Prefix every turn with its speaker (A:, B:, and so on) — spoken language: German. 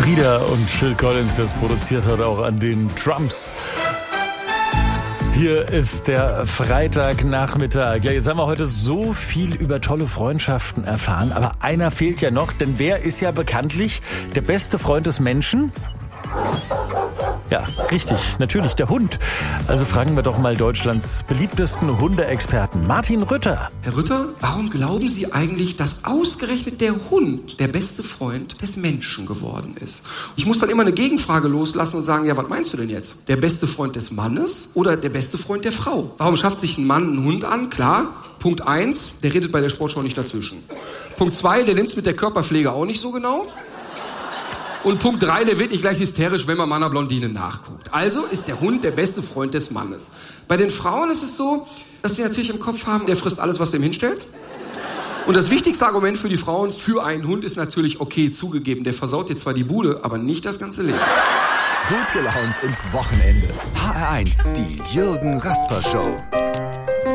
A: Frieda und Phil Collins, das produziert hat, auch an den Drums. Hier ist der Freitagnachmittag. Ja, jetzt haben wir heute so viel über tolle Freundschaften erfahren, aber einer fehlt ja noch, denn wer ist ja bekanntlich der beste Freund des Menschen? Ja, richtig, natürlich der Hund. Also fragen wir doch mal Deutschlands beliebtesten Hundeexperten, Martin Rütter.
B: Herr Rütter, warum glauben Sie eigentlich, dass ausgerechnet der Hund der beste Freund des Menschen geworden ist? Ich muss dann immer eine Gegenfrage loslassen und sagen, ja, was meinst du denn jetzt? Der beste Freund des Mannes oder der beste Freund der Frau? Warum schafft sich ein Mann einen Hund an? Klar, Punkt 1, der redet bei der Sportschau nicht dazwischen. Punkt 2, der nimmt's mit der Körperpflege auch nicht so genau. Und Punkt 3, der wird nicht gleich hysterisch, wenn man mal einer Blondine nachguckt. Also ist der Hund der beste Freund des Mannes. Bei den Frauen ist es so, dass sie natürlich im Kopf haben, der frisst alles, was du ihm hinstellst. Und das wichtigste Argument für die Frauen für einen Hund ist natürlich, okay, zugegeben, der versaut dir zwar die Bude, aber nicht das ganze Leben.
C: Gut gelaunt ins Wochenende. HR1, die Jürgen Rasper Show.